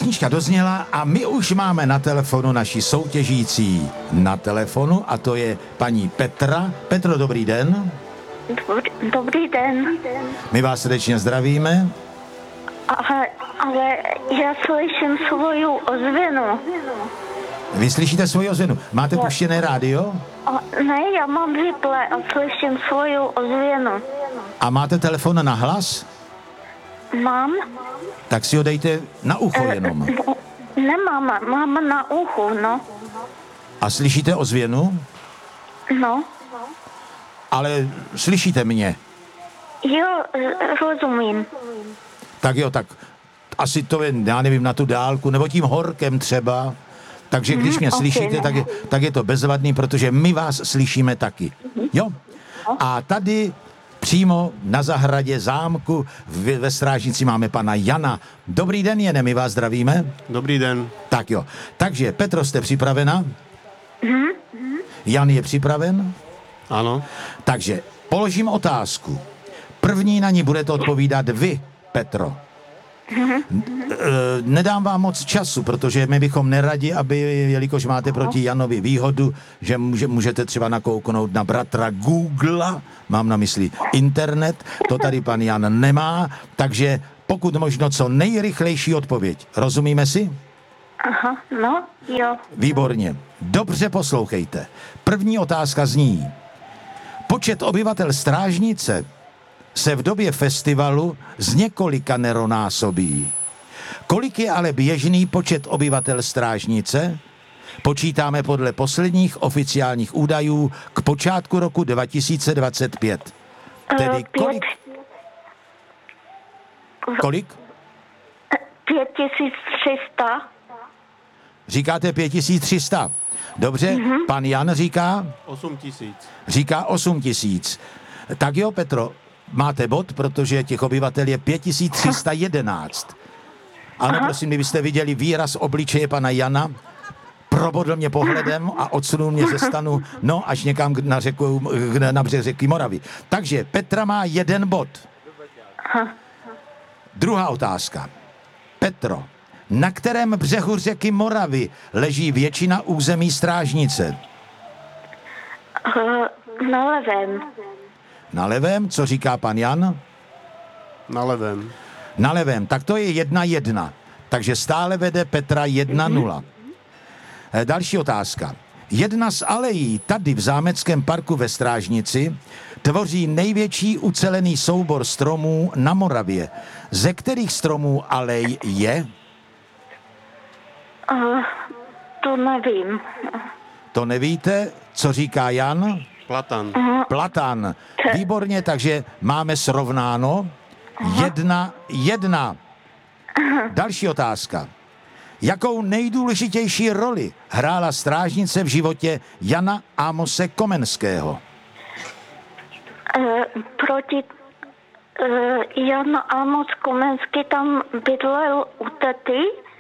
Písnička dozněla a my už máme na telefonu naši soutěžící na telefonu a to je paní Petra. Petro, dobrý den. Dobrý den. My vás srdečně zdravíme. Ale já slyším svoju ozvěnu. Vy slyšíte svoji ozvěnu. Máte puštěné rádio? Ne, já mám vyplé a slyším svoju ozvěnu. A máte telefon na hlas? Mám? Tak si ho dejte na ucho jenom. Nemám, mám na uchu, no. A slyšíte ozvěnu? No. Ale slyšíte mě? Jo, rozumím. Tak jo, tak asi to je, já nevím, na tu dálku, nebo tím horkem třeba. Takže když mě slyšíte, tak je to bezvadný, protože my vás slyšíme taky. Jo? A tady přímo na zahradě zámku ve Strážnici máme pana Jana. Dobrý den, Jene, my vás zdravíme. Dobrý den. Tak jo. Takže, Petro, jste připravena? Jan je připraven? Ano. Takže položím otázku. První na ní budete odpovídat vy, Petro. Nedám vám moc času, protože my bychom neradi, aby, jelikož máte proti Janovi výhodu, že můžete třeba nakouknout na bratra Google, mám na mysli internet, to tady pan Jan nemá, takže pokud možno co nejrychlejší odpověď. Rozumíme si? Aha, no, jo. Výborně. Dobře poslouchejte. První otázka zní. Počet obyvatel Strážnice se v době festivalu z několika neronásobí. Kolik je ale běžný počet obyvatel Strážnice? Počítáme podle posledních oficiálních údajů k počátku roku 2025. Tedy kolik? Kolik? 5300. Říkáte 5300. Dobře, pan Jan říká? 8000. Říká 8000. Tak jo, Petro, máte bod, protože těch obyvatel je 5311. Ano, prosím, kdybyste viděli výraz obličeje pana Jana, probodl mě pohledem a odsunul mě ze stanu, no, až někam na břeh řeky Moravy. Takže Petra má 1 bod. Druhá otázka. Petro, na kterém břehu řeky Moravy leží většina území Strážnice? Na levém. Na levém, co říká pan Jan? Na levém. Na levém, tak to je 1-1. Takže stále vede Petra 1-0. Další otázka. Jedna z alejí tady v Zámeckém parku ve Strážnici tvoří největší ucelený soubor stromů na Moravě. Ze kterých stromů alej je? To nevím. To nevíte? Co říká Jan? Platan. Platan. Výborně, takže máme srovnáno. 1-1. Další otázka. Jakou nejdůležitější roli hrála Strážnice v životě Jana Amose Komenského? Proti Jan Amos Komenský tam bydlel u tety.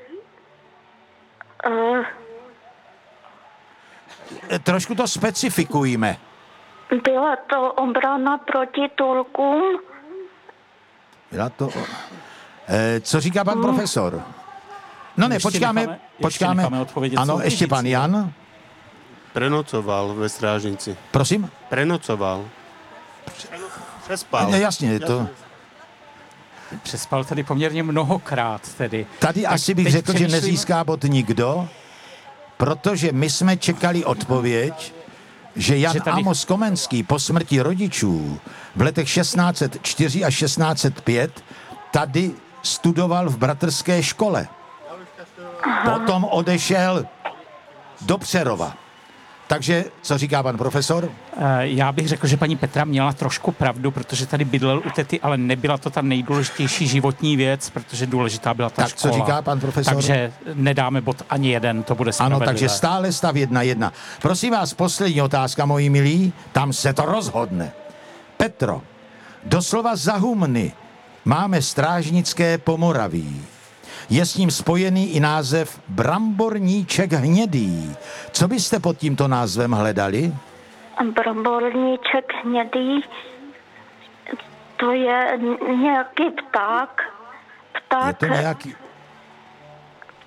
Trošku to specifikujme. Byla to obrana proti Turkům. Byla to... co říká pan profesor? No ne, počkáme. Ano, ještě pan Jan. Prenocoval ve Strážnici. Prosím? Prenocoval. Přespal. Jasně, to... Přespal tady poměrně mnohokrát tedy. Tady tak asi bych řekl, že nezíská bod nikdo, protože my jsme čekali odpověď, že Jan Amos Komenský po smrti rodičů v letech 1604 až 1605 tady studoval v bratrské škole. Potom odešel do Přerova. Takže, co říká pan profesor? Já bych řekl, že paní Petra měla trošku pravdu, protože tady bydlel u tety, ale nebyla to ta nejdůležitější životní věc, protože důležitá byla ta škola. Tak, co říká pan profesor? Takže nedáme bod ani jeden, to bude spravedlivé. Ano, takže stále stav 1-1. Prosím vás, poslední otázka, moji milí, tam se to rozhodne. Petro, doslova za humny máme Strážnické Pomoraví. Je s ním spojený i název Bramborníček hnědý. Co byste pod tímto názvem hledali? Bramborníček hnědý, to je nějaký pták. Je to nějaký...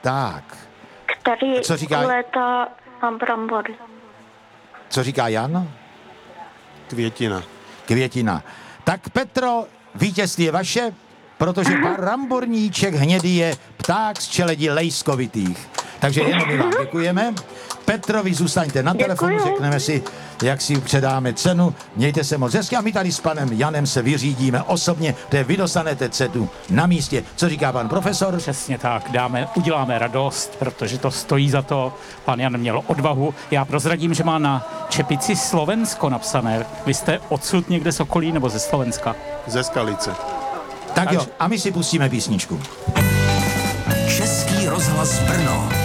tak. který Co říká- létá na brambory. Co říká Jan? Květina. Květina. Tak Petro, vítězství je vaše, protože bramborníček hnědý je pták z čeledí lejskovitých. Takže jenom my vám děkujeme. Petrovi zůstaňte na telefonu, Děkuju. řekneme si, jak si předáme cenu. Mějte se moc hezky a my tady s panem Janem se vyřídíme osobně, kde vy dostanete cenu na místě. Co říká pan profesor? Přesně tak, uděláme radost, protože to stojí za to. Pan Jan měl odvahu. Já prozradím, že má na čepici Slovensko napsané. Vy jste odsud někde z okolí nebo ze Slovenska? Ze Skalice. Tak jo, a my si pustíme písničku. Český rozhlas Brno.